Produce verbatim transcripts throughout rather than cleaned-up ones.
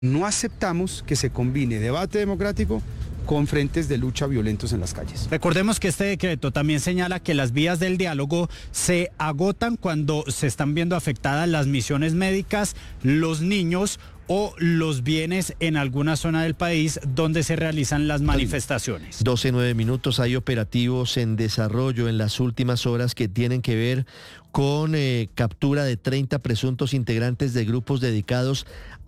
No aceptamos que se combine debate democrático con frentes de lucha violentos en las calles. Recordemos que este decreto también señala que las vías del diálogo se agotan cuando se están viendo afectadas las misiones médicas, los niños o los bienes en alguna zona del país donde se realizan las manifestaciones. doce nueve minutos, hay operativos en desarrollo en las últimas horas que tienen que ver con eh, captura de treinta presuntos integrantes de grupos dedicados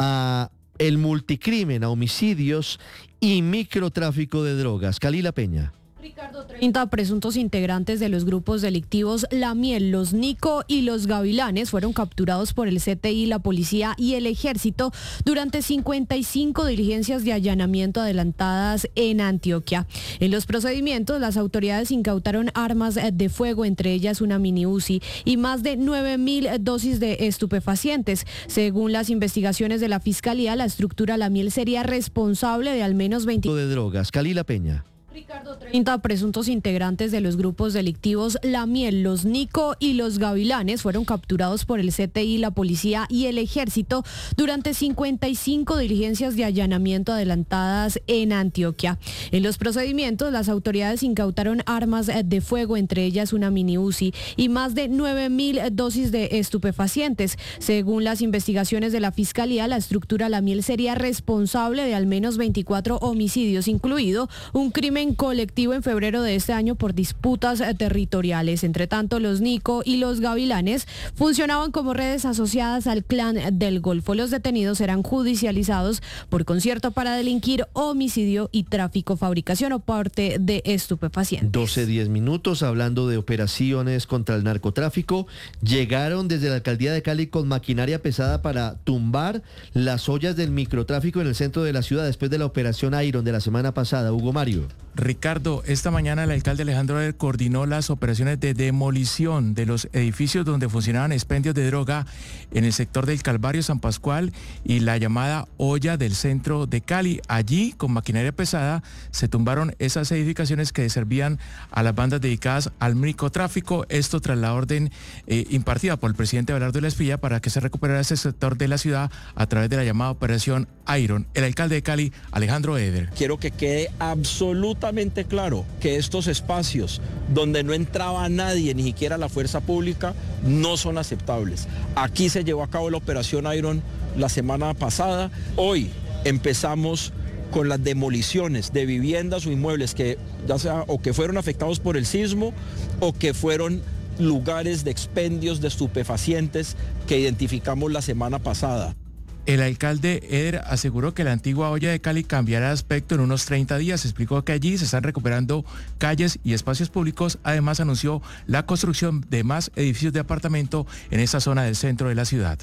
a el multicrimen, a homicidios y microtráfico de drogas. Calila Peña. Ricardo, treinta presuntos integrantes de los grupos delictivos La Miel, Los Nico y Los Gavilanes fueron capturados por el C T I, la policía y el ejército durante cincuenta y cinco diligencias de allanamiento adelantadas en Antioquia. En los procedimientos, las autoridades incautaron armas de fuego, entre ellas una mini Uzi y más de nueve mil dosis de estupefacientes. Según las investigaciones de la Fiscalía, la estructura La Miel sería responsable de al menos veinte... de drogas. Calila Peña. Ricardo, treinta presuntos integrantes de los grupos delictivos La Miel, Los Nico y Los Gavilanes fueron capturados por el C T I, la policía y el ejército durante cincuenta y cinco diligencias de allanamiento adelantadas en Antioquia. En los procedimientos, las autoridades incautaron armas de fuego, entre ellas una mini Uzi y más de nueve mil dosis de estupefacientes. Según las investigaciones de la Fiscalía, la estructura La Miel sería responsable de al menos veinticuatro homicidios, incluido un crimen colectivo en febrero de este año por disputas territoriales. Entre tanto, Los Nico y Los Gavilanes funcionaban como redes asociadas al Clan del Golfo. Los detenidos serán judicializados por concierto para delinquir, homicidio y tráfico, fabricación o porte de estupefacientes. doce diez minutos, hablando de operaciones contra el narcotráfico, llegaron desde la alcaldía de Cali con maquinaria pesada para tumbar las ollas del microtráfico en el centro de la ciudad después de la operación Iron de la semana pasada. Hugo Mario. Ricardo, esta mañana el alcalde Alejandro Eder coordinó las operaciones de demolición de los edificios donde funcionaban expendios de droga en el sector del Calvario, San Pascual y la llamada olla del centro de Cali. Allí, con maquinaria pesada, se tumbaron esas edificaciones que servían a las bandas dedicadas al microtráfico. Esto tras la orden eh, impartida por el presidente Abelardo de la Espriella para que se recuperara ese sector de la ciudad a través de la llamada operación Iron. El alcalde de Cali, Alejandro Eder. Quiero que quede absolutamente claro que estos espacios donde no entraba nadie, ni siquiera la fuerza pública, no son aceptables. Aquí se llevó a cabo la operación Iron la semana pasada. Hoy empezamos con las demoliciones de viviendas o inmuebles que ya sea o que fueron afectados por el sismo o que fueron lugares de expendios de estupefacientes que identificamos la semana pasada. El alcalde Eder aseguró que la antigua olla de Cali cambiará de aspecto en unos treinta días. Explicó que allí se están recuperando calles y espacios públicos. Además, anunció la construcción de más edificios de apartamento en esta zona del centro de la ciudad.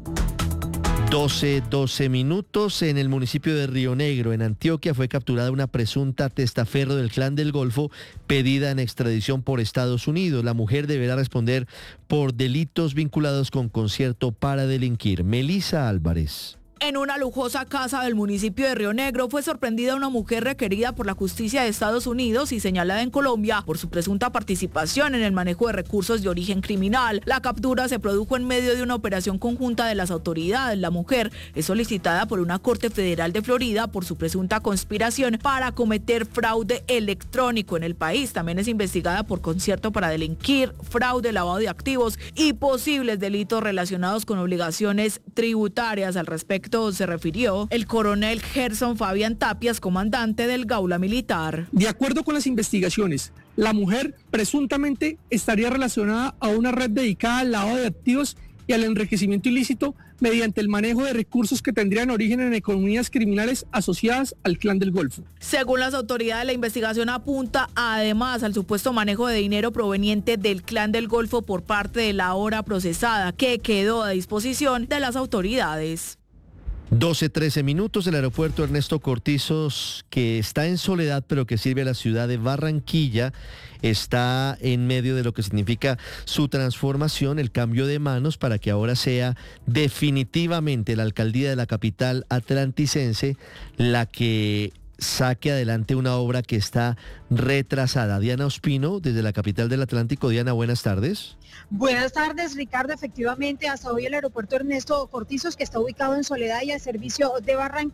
doce doce minutos, en el municipio de Río Negro, en Antioquia, fue capturada una presunta testaferro del Clan del Golfo pedida en extradición por Estados Unidos. La mujer deberá responder por delitos vinculados con concierto para delinquir. Melissa Álvarez. En una lujosa casa del municipio de Río Negro fue sorprendida una mujer requerida por la justicia de Estados Unidos y señalada en Colombia por su presunta participación en el manejo de recursos de origen criminal. La captura se produjo en medio de una operación conjunta de las autoridades. La mujer es solicitada por una corte federal de Florida por su presunta conspiración para cometer fraude electrónico en el país. También es investigada por concierto para delinquir, fraude, lavado de activos y posibles delitos relacionados con obligaciones tributarias. Al respecto se refirió el coronel Gerson Fabián Tapias, comandante del Gaula Militar. De acuerdo con las investigaciones, la mujer presuntamente estaría relacionada a una red dedicada al lavado de activos y al enriquecimiento ilícito mediante el manejo de recursos que tendrían origen en economías criminales asociadas al Clan del Golfo. Según las autoridades, la investigación apunta además al supuesto manejo de dinero proveniente del Clan del Golfo por parte de la ahora procesada, que quedó a disposición de las autoridades. doce trece minutos, el aeropuerto Ernesto Cortizos, que está en soledad pero que sirve a la ciudad de Barranquilla, está en medio de lo que significa su transformación, el cambio de manos para que ahora sea definitivamente la alcaldía de la capital atlanticense la que saque adelante una obra que está retrasada. Diana Ospino, desde la capital del Atlántico. Diana, buenas tardes. Buenas tardes, Ricardo. Efectivamente, hasta hoy el aeropuerto Ernesto Cortizos, que está ubicado en Soledad y al servicio de Barranquilla,